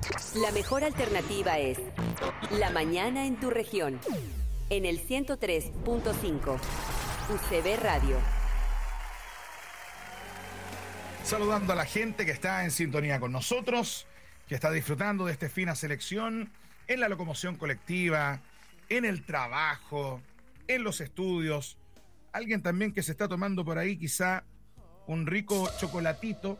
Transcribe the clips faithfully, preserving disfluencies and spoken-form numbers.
La mejor alternativa es La Mañana en tu región, en el ciento tres punto cinco, U C B Radio. Saludando a la gente que está en sintonía con nosotros, que está disfrutando de este fina selección en la locomoción colectiva, en el trabajo, en los estudios. Alguien también que se está tomando por ahí quizá un rico chocolatito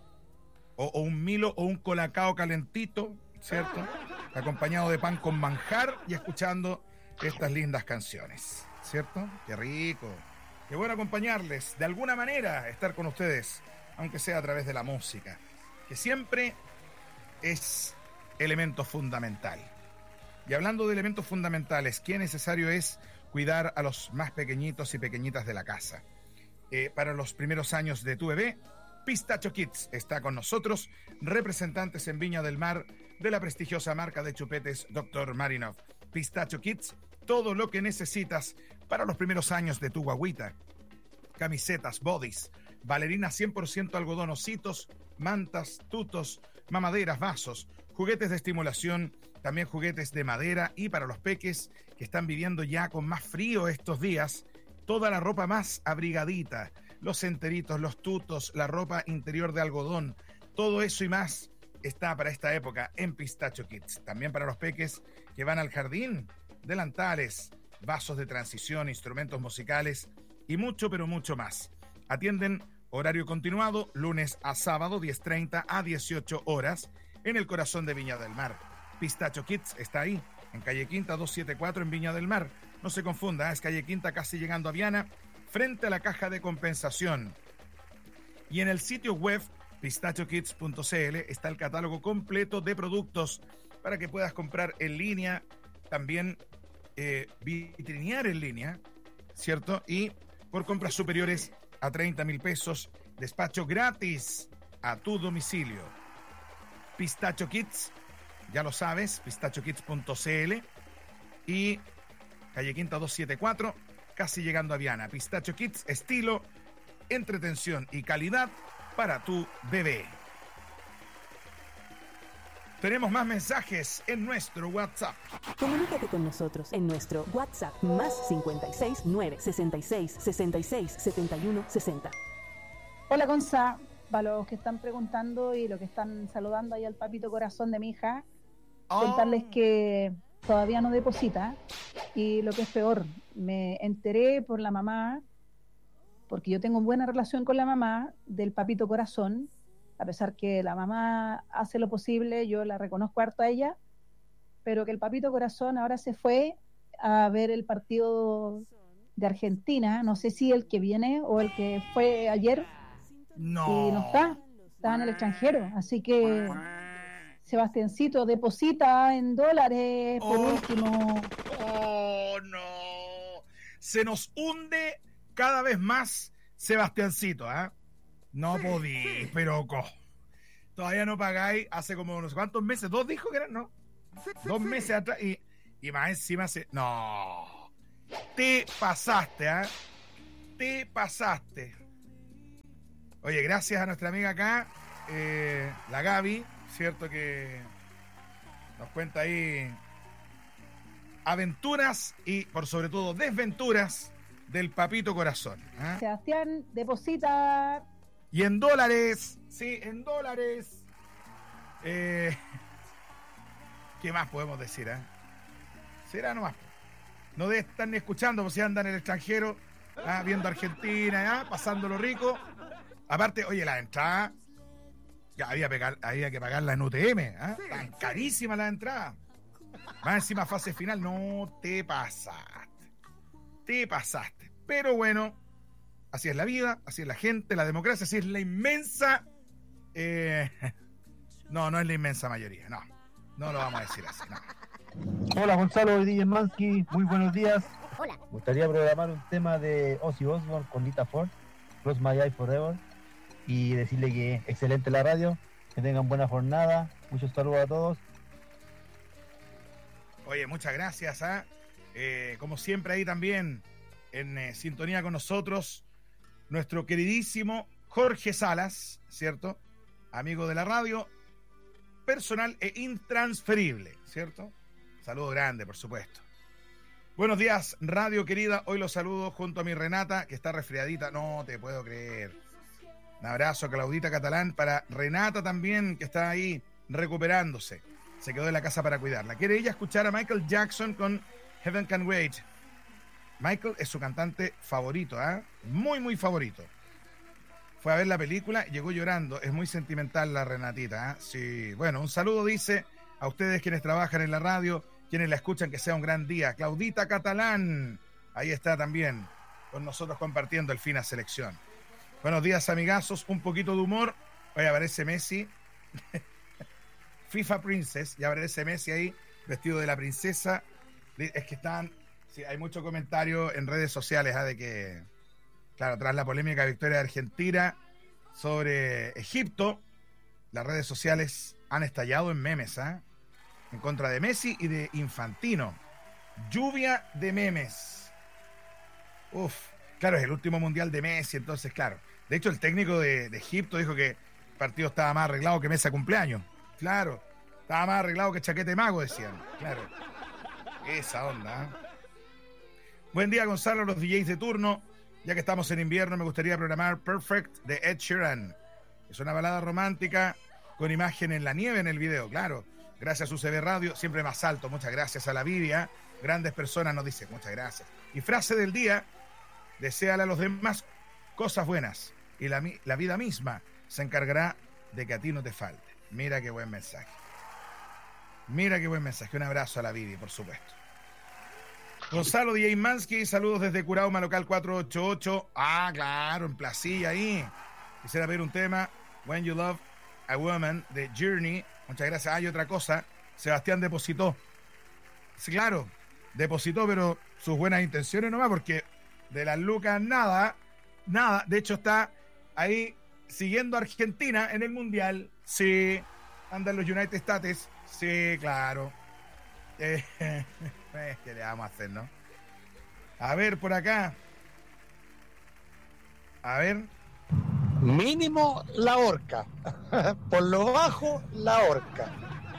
o, o un Milo o un colacao calentito, ¿cierto? Acompañado de pan con manjar y escuchando estas lindas canciones, ¿cierto? Qué rico. Qué bueno acompañarles, de alguna manera estar con ustedes, aunque sea a través de la música, que siempre es elemento fundamental. Y hablando de elementos fundamentales, qué necesario es cuidar a los más pequeñitos y pequeñitas de la casa. Eh, para los primeros años de tu bebé, Pistacho Kids está con nosotros, representantes en Viña del Mar de la prestigiosa marca de chupetes doctor Marinov. Pistacho Kids, todo lo que necesitas para los primeros años de tu guagüita. Camisetas, bodys, bailarinas cien por ciento algodón, ositos, mantas, tutos, mamaderas, vasos, juguetes de estimulación, también juguetes de madera, y para los peques que están viviendo ya con más frío estos días, toda la ropa más abrigadita, los enteritos, los tutos, la ropa interior de algodón, todo eso y más está para esta época en Pistacho Kids. También para los peques que van al jardín, delantales, vasos de transición, instrumentos musicales y mucho, pero mucho más. Atienden horario continuado, lunes a sábado, diez treinta a dieciocho horas, en el corazón de Viña del Mar. Pistacho Kids está ahí, en calle Quinta doscientos setenta y cuatro en Viña del Mar. No se confunda, es calle Quinta casi llegando a Viana, frente a la caja de compensación. Y en el sitio web pistacho kids punto c l está el catálogo completo de productos para que puedas comprar en línea, también eh, vitrinear en línea, ¿cierto? Y por compras superiores a treinta mil pesos, despacho gratis a tu domicilio. Pistacho Kids, ya lo sabes, pistacho kids punto c l y calle Quinta doscientos setenta y cuatro, casi llegando a Viana. Pistacho Kids, estilo, entretención y calidad para tu bebé. Tenemos más mensajes en nuestro WhatsApp. Comunícate con nosotros en nuestro WhatsApp más cincuenta y seis, nueve sesenta y seis, sesenta y seis, setenta y uno, sesenta. Hola, Gonza. Para los que están preguntando y los que están saludando ahí al papito corazón de mi hija, oh. contarles que todavía no deposita, y lo que es peor, me enteré por la mamá, porque yo tengo buena relación con la mamá del papito corazón, a pesar que la mamá hace lo posible, yo la reconozco harto a ella, pero que el papito corazón ahora se fue a ver el partido de Argentina, no sé si el que viene o el que fue ayer, no, y no está, está en el extranjero, así que Sebastiancito, deposita en dólares por oh, último. Oh, no, se nos hunde cada vez más Sebastiancito, ¿eh? No sí, podí, sí. Pero co, todavía no pagáis hace como unos cuantos meses, dos dijo que eran, ¿no? Sí, sí, dos sí. meses atrás y, y más encima se... No, te pasaste, ¿eh? Te pasaste. Oye, gracias a nuestra amiga acá, eh, la Gaby, cierto, que nos cuenta ahí aventuras y por sobre todo desventuras del papito corazón, ¿eh? Sebastián, deposita. Y en dólares, sí, en dólares. Eh, ¿Qué más podemos decir, eh? Será nomás. No debe estar ni escuchando, porque si andan en el extranjero, ¿eh? Viendo Argentina, ¿eh? Pasándolo rico. Aparte, oye, la entrada, ya había, pegar, había que pagarla en U T M, ¿eh? Tan carísima la entrada. Más encima fase final, no te pasaste. Te pasaste. Pero bueno, así es la vida, así es la gente, la democracia, así es la inmensa... Eh, no, no es la inmensa mayoría, no. No lo vamos a decir así, no. Hola, Gonzalo D J Mansky, muy buenos días. Hola. Me gustaría programar un tema de Ozzy Osbourne con Lita Ford, Close My Eye Forever, y decirle que excelente la radio, que tengan buena jornada, muchos saludos a todos. Oye, muchas gracias, ¿eh? Eh, como siempre ahí también en eh, sintonía con nosotros nuestro queridísimo Jorge Salas, ¿cierto? Amigo de la radio, personal e intransferible, ¿cierto? Saludo grande, por supuesto. Buenos días, radio querida. Hoy los saludo junto a mi Renata, que está resfriadita. No te puedo creer. Un abrazo a Claudita Catalán, para Renata también, que está ahí recuperándose. Se quedó en la casa para cuidarla. Quiere ella escuchar a Michael Jackson con Heaven Can Wait. Michael es su cantante favorito, ¿ah? ¿eh? Muy, muy favorito. Fue a ver la película y llegó llorando. Es muy sentimental la Renatita, ¿eh? Sí. Bueno, un saludo, dice, a ustedes quienes trabajan en la radio, quienes la escuchan, que sea un gran día. Claudita Catalán, ahí está también, con nosotros compartiendo el Fina Selección. Buenos días, amigazos. Un poquito de humor. Hoy aparece Messi. FIFA Princess. Ya aparece Messi ahí, vestido de la princesa. Es que están... Sí, hay mucho comentario en redes sociales, ¿eh? De que, claro, tras la polémica victoria de Argentina sobre Egipto, las redes sociales han estallado en memes, ¿eh? En contra de Messi y de Infantino. Lluvia de memes. Uf, claro, es el último mundial de Messi, entonces, claro. De hecho, el técnico de, de Egipto dijo que el partido estaba más arreglado que mesa de cumpleaños. Claro, estaba más arreglado que chaquete mago, decían. Claro, esa onda, ¿eh? Buen día, Gonzalo, los D Js de turno. Ya que estamos en invierno, me gustaría programar Perfect de Ed Sheeran. Es una balada romántica con imagen en la nieve en el video, claro. Gracias a U C B Radio, siempre más alto. Muchas gracias a la Vidia. Grandes personas nos dicen, muchas gracias. Y frase del día, deséale a los demás cosas buenas y la, la vida misma se encargará de que a ti no te falte. Mira qué buen mensaje. Mira qué buen mensaje. Un abrazo a la Vidia, por supuesto. Gonzalo D J Mansky, saludos desde Curauma, local cuatrocientos ochenta y ocho. Ah, claro, en Placilla ahí. Quisiera ver un tema, When You Love a Woman, de Journey. Muchas gracias. Hay otra cosa, Sebastián depositó. Sí, claro, depositó, pero sus buenas intenciones nomás, porque de las lucas nada, nada. De hecho está ahí siguiendo a Argentina en el Mundial. Sí, anda en los United States. Sí, claro. Eh, ¿Qué le vamos a hacer, no? A ver, por acá. A ver. Mínimo la horca. Por lo bajo, la horca.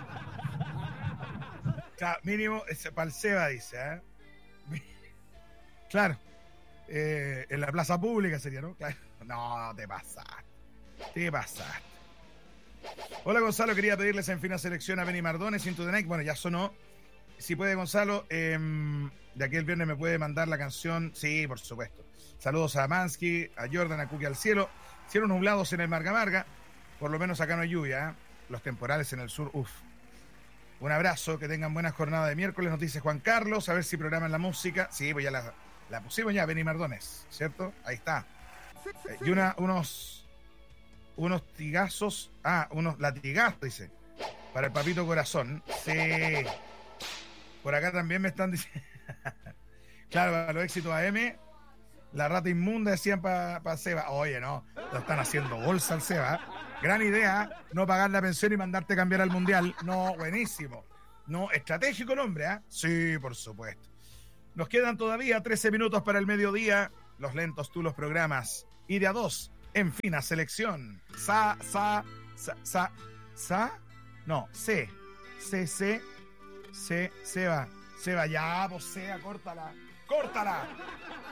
Claro, mínimo, para el Seba dice, ¿eh? Claro. Eh, en la plaza pública sería, ¿no? Claro. No, te pasaste. Te pasaste. Hola, Gonzalo, quería pedirles en Fina Selección a Benny Mardones, Into the Night. Bueno, ya sonó. Si puede, Gonzalo, eh, de aquí el viernes me puede mandar la canción. Sí, por supuesto. Saludos a Mansky, a Jordan, a Cookie al cielo. Cielos nublados en el Marga Marga. Por lo menos acá no hay lluvia, ¿eh? Los temporales en el sur, uff. Un abrazo, que tengan buena jornada de miércoles, nos dice Juan Carlos. A ver si programan la música. Sí, pues ya la, la pusimos ya, Benny Mardones, ¿cierto? Ahí está. Eh, y una, unos, unos tigazos. Ah, unos latigazos, dice. Para el papito corazón. Sí. Por acá también me están diciendo. Claro, para los éxitos A M, la rata inmunda decían para pa Seba. Oye, no, lo están haciendo bolsa al Seba. Gran idea, no pagar la pensión y mandarte a cambiar al mundial. No, buenísimo. No, estratégico el hombre, ¿ah? ¿eh? Sí, por supuesto. Nos quedan todavía trece minutos para el mediodía. Los lentos tú los programas. Y de a dos, en Fina Selección. Sa, sa, sa, sa, sa. No, C. C, C. Se, Seba, Seba, ya, pues Seba, córtala, córtala.